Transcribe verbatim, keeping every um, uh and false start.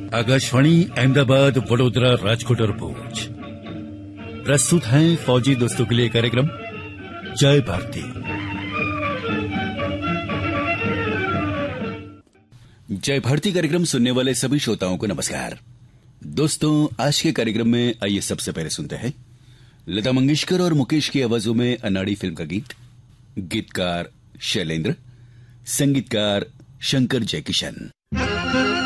आकाशवाणी अहमदाबाद, वडोदरा, राजकोट और भुज प्रस्तुत हैं फौजी दोस्तों के लिए कार्यक्रम जय भारती। जय भारती कार्यक्रम सुनने वाले सभी श्रोताओं को नमस्कार। दोस्तों, आज के कार्यक्रम में आइए सबसे पहले सुनते हैं लता मंगेशकर और मुकेश की आवाजों में अनाड़ी फिल्म का गीत। गीतकार शैलेंद्र, संगीतकार शंकर जयकिशन।